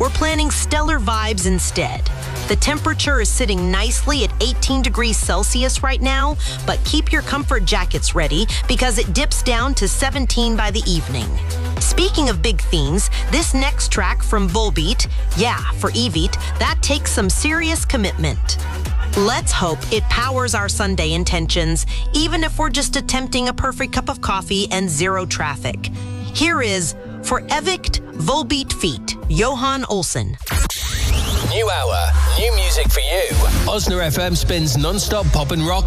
we're planning stellar vibes instead. The temperature is sitting nicely at 18 degrees Celsius right now, but keep your comfort jackets ready because it dips down to 17 by the evening. Speaking of big themes, this next track from Volbeat, for Eveet, that takes some serious commitment. Let's hope it powers our Sunday intentions, even if we're just attempting a perfect cup of coffee and zero traffic. Here is For Evict, Volbeat feat. Johan Olsen. New hour, new music for you. Osna FM spins non-stop pop and rock